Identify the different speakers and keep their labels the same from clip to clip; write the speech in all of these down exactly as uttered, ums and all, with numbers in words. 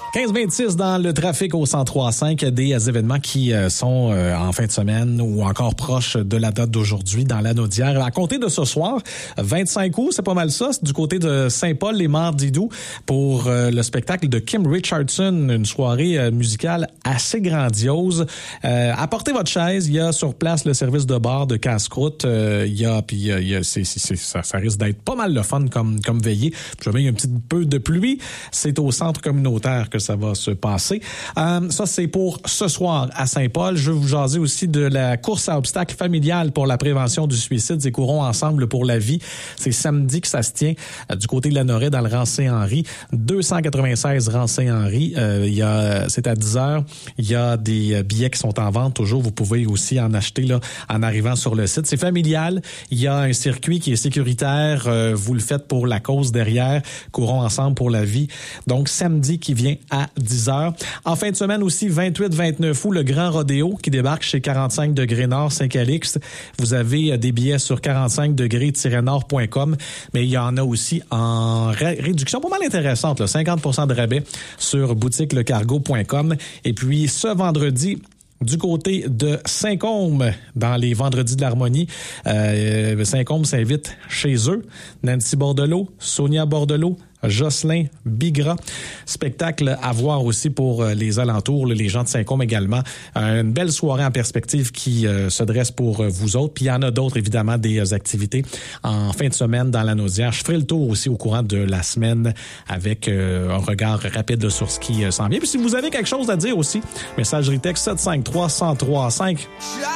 Speaker 1: quinze vingt-six dans le trafic au cent trois cinq, des événements qui sont en fin de semaine ou encore proches de la date d'aujourd'hui dans l'anneau d'hier. À compter de ce soir, vingt-cinq août, c'est pas mal ça, c'est du côté de Saint-Paul, les Mardis doux, pour le spectacle de Kim Richardson, une soirée musicale assez grandiose. Euh, apportez votre chaise, il y a sur place le service de bar de casse-croûte, euh, il y a, puis il y a, c'est, c'est, c'est, ça, ça risque d'être pas mal le fun comme, comme veillée. Puis jamais il y a un petit peu de pluie, c'est au centre communautaire que ça va se passer. Euh, ça, c'est pour ce soir à Saint-Paul. Je vais vous jaser aussi de la course à obstacles familiale pour la prévention du suicide et Courons ensemble pour la vie. C'est samedi que ça se tient euh, du côté de la Noret dans le rang Saint-Henri. deux cent quatre-vingt-seize rang Saint-Henri. Euh, il y a, c'est à dix heures. Il y a des billets qui sont en vente toujours. Vous pouvez aussi en acheter là en arrivant sur le site. C'est familial. Il y a un circuit qui est sécuritaire. Euh, vous le faites pour la cause derrière. Courons ensemble pour la vie. Donc, samedi qui vient à dix heures. En fin de semaine aussi, vingt-huit vingt-neuf août, le Grand Rodéo qui débarque chez quarante-cinq degrés Nord Saint-Calixte. Vous avez des billets sur quarante-cinq degrés nord point com, mais il y en a aussi en ré- réduction pas mal intéressante, là, cinquante pour cent de rabais sur boutique le cargo point com. Et puis, ce vendredi, du côté de Saint-Côme, dans les Vendredis de l'Harmonie, euh, Saint-Côme s'invite chez eux. Nancy Bordelot, Sonia Bordelot, Jocelyn Bigra. Spectacle à voir aussi pour les alentours, les gens de Saint-Côme également. Une belle soirée en perspective qui euh, se dresse pour vous autres. Puis il y en a d'autres, évidemment, des activités en fin de semaine dans la Naudière. Je ferai le tour aussi au courant de la semaine avec euh, un regard rapide sur ce qui euh, s'en vient. Puis si vous avez quelque chose à dire aussi, messagerie texte sept cinq trois, un zéro trois cinq.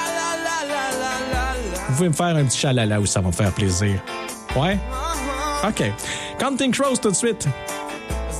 Speaker 1: Vous pouvez me faire un petit chalala où ça va me faire plaisir. Ouais? OK. Counting Crows tout de suite.